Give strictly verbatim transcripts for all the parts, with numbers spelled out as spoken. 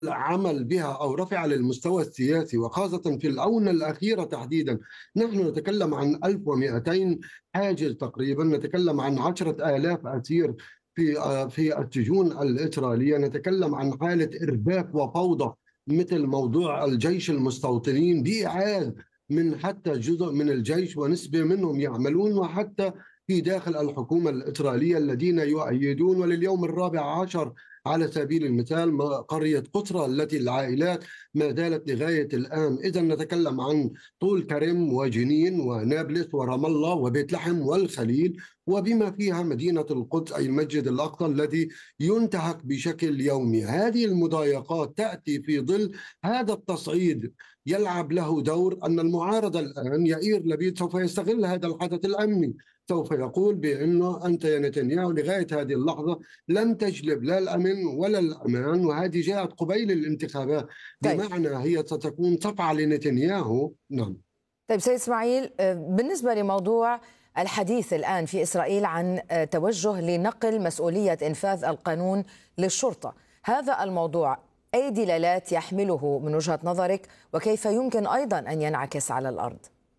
العمل بها أو رفع للمستوى السياسي، وخاصة في الآونة الأخيرة تحديدا. نحن نتكلم عن ألف ومئتين حاجز تقريبا، نتكلم عن عشرة آلاف أسير في آه، في السجون الإسرائيلية، نتكلم عن حالة إرباك وفوضى مثل موضوع الجيش المستوطنين بإعادة من حتى جزء من الجيش ونسبة منهم يعملون، وحتى في داخل الحكومة الإسرائيلية الذين يؤيدون. ولليوم الرابع عشر على سبيل المثال قرية قطرة التي العائلات ما زالت لغاية الآن. إذا نتكلم عن طول كرم وجنين ونابلس ورام الله وبيت لحم والخليل، وبما فيها مدينة القدس أي المسجد الأقصى الذي ينتهك بشكل يومي. هذه المضايقات تأتي في ظل هذا التصعيد يلعب له دور أن المعارضة الآن يائير لبيد سوف يستغل هذا الحدث الأمني، سوف يقول بأنه أنت يا نتنياهو لغاية هذه اللحظة لم تجلب لا الأمن ولا الأمان، وهذه جاءت قبيل الانتخابات، طيب بمعنى هي ستكون صفعة لنتنياهو. نعم. طيب سيد إسماعيل، آه، بالنسبة لموضوع الحديث الآن في إسرائيل عن آه، توجه لنقل مسؤولية إنفاذ القانون للشرطة، هذا الموضوع أي دلالات يحمله من وجهة نظرك، وكيف يمكن أيضا أن ينعكس على الأرض؟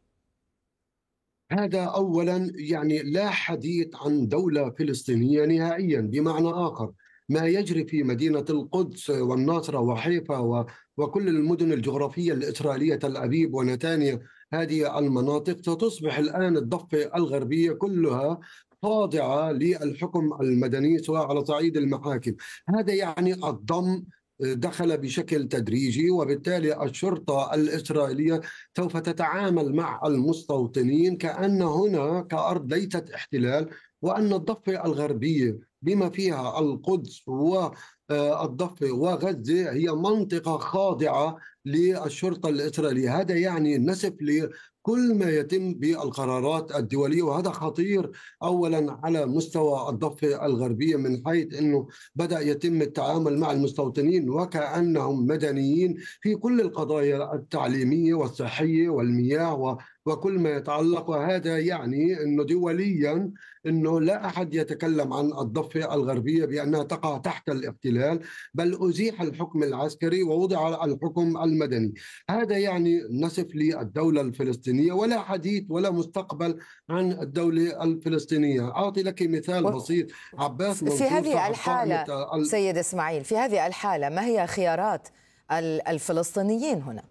هذا أولا يعني لا حديث عن دولة فلسطينية نهائيا، بمعنى آخر ما يجري في مدينة القدس والناصرة وحيفا و... وكل المدن الجغرافية الإسرائيلية تل أبيب ونتانيا، هذه المناطق ستصبح الآن الضفة الغربية كلها خاضعة للحكم المدني سواء على صعيد المحاكم. هذا يعني الضم دخل بشكل تدريجي، وبالتالي الشرطة الإسرائيلية سوف تتعامل مع المستوطنين كأن هنا كأرض ليست احتلال، وأن الضفة الغربية بما فيها القدس والضفة وغزة هي منطقة خاضعة للشرطة الإسرائيلية. هذا يعني نسف لكل ما يتم بالقرارات الدولية، وهذا خطير أولا على مستوى الضفة الغربية من حيث أنه بدأ يتم التعامل مع المستوطنين وكأنهم مدنيين في كل القضايا التعليمية والصحية والمياه و وكل ما يتعلق. وهذا يعني أنه دوليا أنه لا أحد يتكلم عن الضفة الغربية بأنها تقع تحت الاحتلال، بل أزيح الحكم العسكري ووضع الحكم المدني. هذا يعني نسف للدولة الفلسطينية، ولا حديث ولا مستقبل عن الدولة الفلسطينية. أعطي لك مثال بسيط. عباس في منصور هذه صاحب قائمة الحالة سيد إسماعيل، في هذه الحالة ما هي خيارات الفلسطينيين هنا؟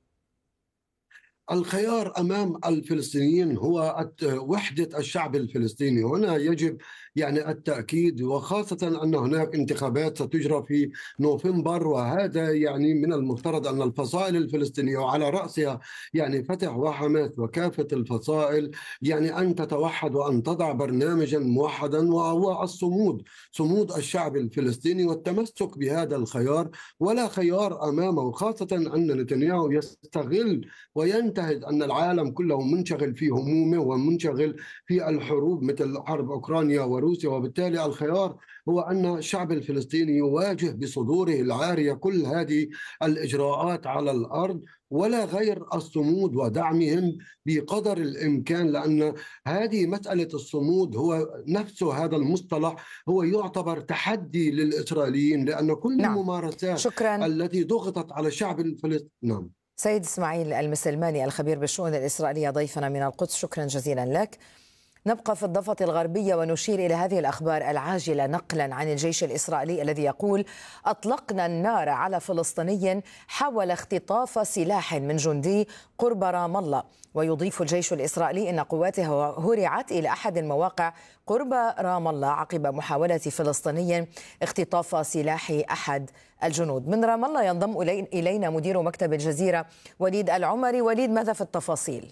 الخيار أمام الفلسطينيين هو وحدة الشعب الفلسطيني. هنا يجب يعني التأكيد، وخاصة أن هناك انتخابات ستجرى في نوفمبر، وهذا يعني من المفترض أن الفصائل الفلسطينية وعلى رأسها يعني فتح وحماس وكافة الفصائل يعني أن تتوحد وأن تضع برنامجا موحدا، وهو الصمود، صمود الشعب الفلسطيني والتمسك بهذا الخيار، ولا خيار أمامه. خاصة أن نتنياهو يستغل وينتهز أن العالم كله منشغل في همومه ومنشغل في الحروب مثل حرب أوكرانيا وروسيا، وبالتالي الخيار هو أن الشعب الفلسطيني يواجه بصدوره العارية كل هذه الإجراءات على الأرض، ولا غير الصمود ودعمهم بقدر الإمكان، لأن هذه مسألة الصمود هو نفسه هذا المصطلح هو يعتبر تحدي للإسرائيليين، لأن كل نعم، الممارسات شكرا. التي ضغطت على الشعب الفلسطيني. نعم. سيد إسماعيل المسلماني الخبير بالشؤون الإسرائيلية ضيفنا من القدس، شكرا جزيلا لك. نبقى في الضفة الغربية ونشير إلى هذه الأخبار العاجلة نقلا عن الجيش الإسرائيلي الذي يقول: أطلقنا النار على فلسطيني حاول اختطاف سلاح من جندي قرب رام الله. ويضيف الجيش الإسرائيلي أن قواته هرعت إلى أحد المواقع قرب رام الله عقب محاولة فلسطيني اختطاف سلاح أحد الجنود. من رام الله ينضم إلينا مدير مكتب الجزيرة وليد العمري. وليد، ماذا في التفاصيل؟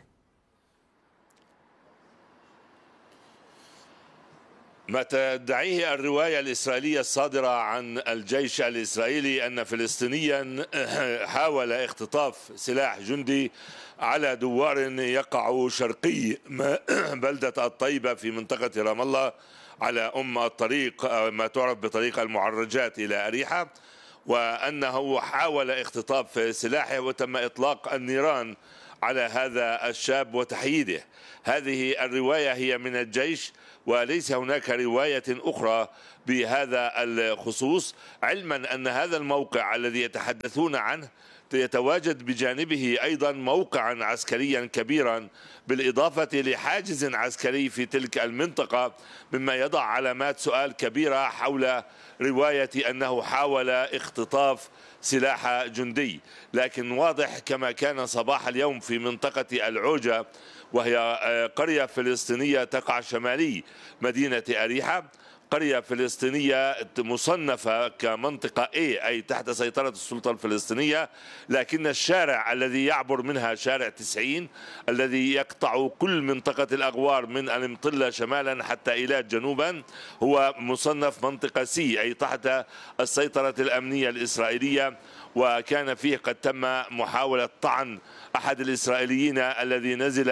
ما تدعيه الرواية الإسرائيلية الصادرة عن الجيش الإسرائيلي أن فلسطينيا حاول اختطاف سلاح جندي على دوار يقع شرقي بلدة الطيبة في منطقة رام الله على أم الطريق ما تعرف بطريق المعرجات إلى أريحة، وأنه حاول اختطاف سلاحه وتم إطلاق النيران على هذا الشاب وتحييده. هذه الرواية هي من الجيش، وليس هناك رواية أخرى بهذا الخصوص، علما أن هذا الموقع الذي يتحدثون عنه يتواجد بجانبه أيضا موقعا عسكريا كبيرا بالإضافة لحاجز عسكري في تلك المنطقة، مما يضع علامات سؤال كبيرة حول رواية أنه حاول اختطاف سلاح جندي. لكن واضح كما كان صباح اليوم في منطقة العوجة، وهي قرية فلسطينية تقع شمالي مدينة أريحة، قرية فلسطينية مصنفة كمنطقة A أي تحت سيطرة السلطة الفلسطينية، لكن الشارع الذي يعبر منها شارع تسعين الذي يقطع كل منطقة الأغوار من المطلة شمالا حتى إيلات جنوبا هو مصنف منطقة C أي تحت السيطرة الأمنية الإسرائيلية. وكان فيه قد تم محاولة طعن أحد الإسرائيليين الذي نزل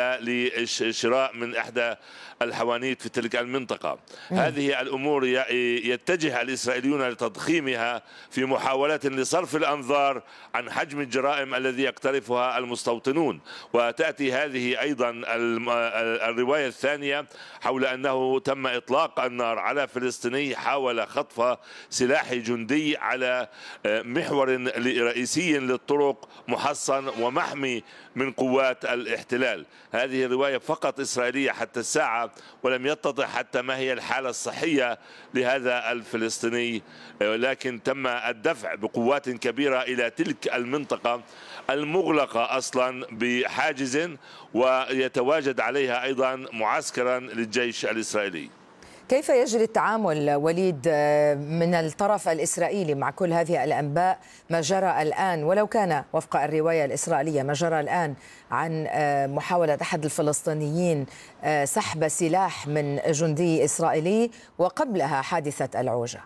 لشراء من إحدى الحوانيت في تلك المنطقة. م. هذه الأمور يتجه الإسرائيليون لتضخيمها في محاولة لصرف الأنظار عن حجم الجرائم الذي يقترفها المستوطنون. وتأتي هذه أيضا الرواية الثانية حول أنه تم إطلاق النار على فلسطيني حاول خطف سلاح جندي على محور رئيسي للطرق محصن ومحمي من قوات الاحتلال. هذه الرواية فقط إسرائيلية حتى الساعة، ولم يتضح حتى ما هي الحالة الصحية لهذا الفلسطيني، لكن تم الدفع بقوات كبيرة إلى تلك المنطقة المغلقة أصلا بحاجز ويتواجد عليها أيضا معسكرا للجيش الإسرائيلي. كيف يجري التعامل وليد من الطرف الإسرائيلي مع كل هذه الأنباء، ما جرى الآن ولو كان وفق الرواية الإسرائيلية ما جرى الآن عن محاولة أحد الفلسطينيين سحب سلاح من جندي إسرائيلي وقبلها حادثة العوجة؟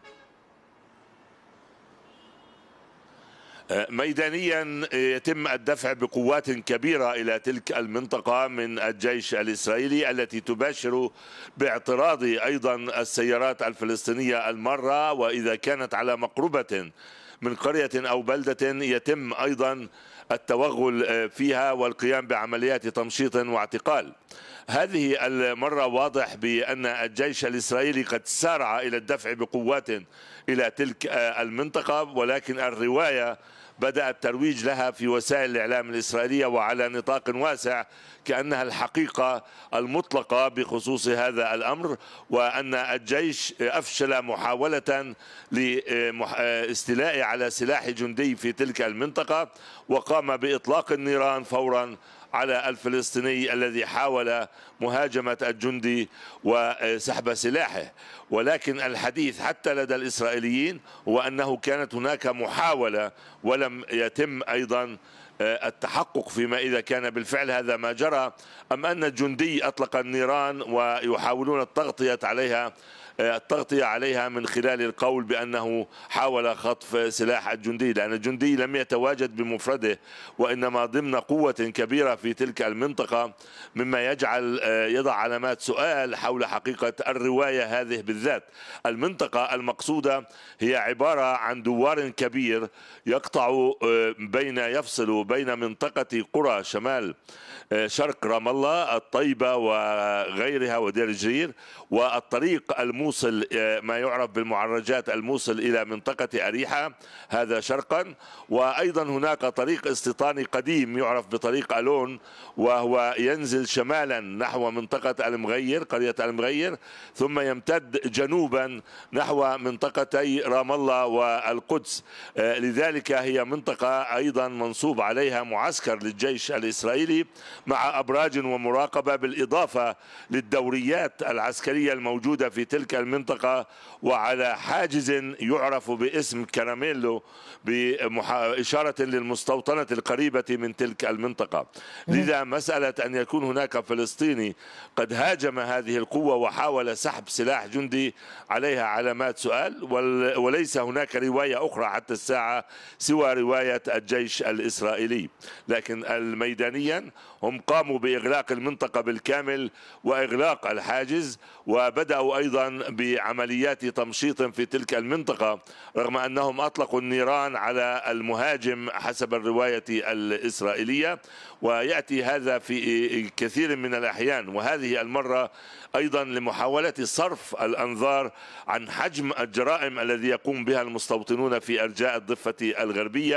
ميدانيا يتم الدفع بقوات كبيرة إلى تلك المنطقة من الجيش الإسرائيلي التي تباشر باعتراض أيضا السيارات الفلسطينية المارة، وإذا كانت على مقربة من قرية أو بلدة يتم أيضا التوغل فيها والقيام بعمليات تمشيط واعتقال. هذه المرة واضح بأن الجيش الإسرائيلي قد سارع إلى الدفع بقوات إلى تلك المنطقة، ولكن الرواية بدأ الترويج لها في وسائل الإعلام الإسرائيلية وعلى نطاق واسع كأنها الحقيقة المطلقة بخصوص هذا الأمر، وأن الجيش أفشل محاولة لاستيلاء على سلاح جندي في تلك المنطقة وقام بإطلاق النيران فورا على الفلسطيني الذي حاول مهاجمة الجندي وسحب سلاحه. ولكن الحديث حتى لدى الإسرائيليين هو أنه كانت هناك محاولة ولم يتم أيضا التحقق فيما إذا كان بالفعل هذا ما جرى أم أن الجندي أطلق النيران ويحاولون التغطية عليها التغطية عليها من خلال القول بأنه حاول خطف سلاح الجندي، لأن الجندي لم يتواجد بمفرده وإنما ضمن قوة كبيرة في تلك المنطقة، مما يجعل يضع علامات سؤال حول حقيقة الرواية هذه بالذات. المنطقة المقصودة هي عبارة عن دوار كبير يقطع بين يفصل بين منطقة قرى شمال شرق رام الله الطيبة وغيرها ودير جرير، والطريق الموصل ما يعرف بالمعرجات الموصل إلى منطقة أريحة هذا شرقا، وأيضا هناك طريق استيطاني قديم يعرف بطريق ألون وهو ينزل شمالا نحو منطقة المغير قرية المغير، ثم يمتد جنوبا نحو منطقتي رام الله والقدس. لذلك هي منطقة أيضا منصوب عليها معسكر للجيش الإسرائيلي مع أبراج ومراقبة، بالإضافة للدوريات العسكرية الموجودة في تلك المنطقة، وعلى حاجز يعرف باسم كراميلو بإشارة للمستوطنة القريبة من تلك المنطقة. لذا مسألة أن يكون هناك فلسطيني قد هاجم هذه القوة وحاول سحب سلاح جندي عليها علامات سؤال، وليس هناك رواية أخرى حتى الساعة سوى رواية الجيش الإسرائيلي. لكن الميدانيا هم قاموا بإغلاق المنطقة بالكامل وإغلاق الحاجز، وبدأوا أيضا بعمليات تمشيط في تلك المنطقة، رغم أنهم أطلقوا النيران على المهاجم حسب الرواية الإسرائيلية. ويأتي هذا في كثير من الأحيان، وهذه المرة أيضا لمحاولة صرف الأنظار عن حجم الجرائم الذي يقوم بها المستوطنون في أرجاء الضفة الغربية.